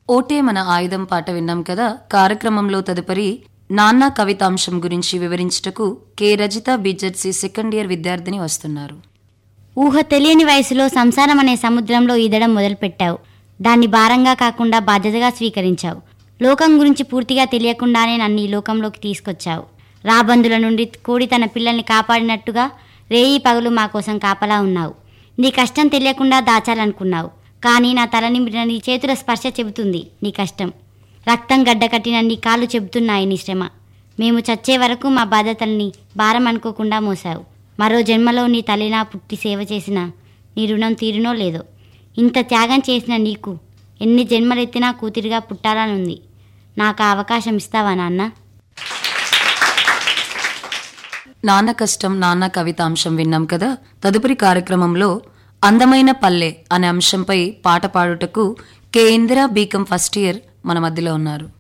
ఓటే మన ఆయుధం పాట విన్నాం కదా. కార్యక్రమంలో తదుపరి నాన్న కవితాంశం గురించి వివరించుటకు K Rajitha BZC second year విద్యార్థిని వస్తున్నారు. ఊహ తెలియని వయసులో సంసారం అనే సముద్రంలో ఈదడం మొదలుపెట్టావు. దాన్ని భారంగా కాకుండా బాధ్యతగా స్వీకరించావు. లోకం గురించి పూర్తిగా తెలియకుండానే నన్ను ఈ లోకంలోకి తీసుకొచ్చావు. రాబందుల నుండి కోడి తన పిల్లల్ని కాపాడినట్టుగా రేయి పగలు మా కోసం కాపలా ఉన్నావు. నీ కష్టం తెలియకుండా దాచాలనుకున్నావు. కానీ నా తలని నీ చేతుల స్పర్శ చెబుతుంది నీ కష్టం. రక్తం గడ్డకట్టిన నీ కాళ్ళు చెబుతున్నాయి నీ శ్రమ. మేము చచ్చే వరకు మా బాధ్యతల్ని భారం అనుకోకుండా మోసావు. మరో జన్మలో నీ తల్లినా పుట్టి సేవ చేసిన నీ రుణం తీరునో లేదో. ఇంత త్యాగం చేసిన నీకు ఎన్ని జన్మలెత్తినా కూతురిగా పుట్టాలనుంది. నాకు ఆ అవకాశం ఇస్తావా నాన్న? నాన్న కష్టం నాన్న కవితాంశం విన్నాం కదా. తదుపరి కార్యక్రమంలో అందమైన పల్లె అనే అంశంపై పాట పాడుటకు కె ఇందిరా బీకం ఫస్ట్ ఇయర్ మన మధ్యలో ఉన్నారు.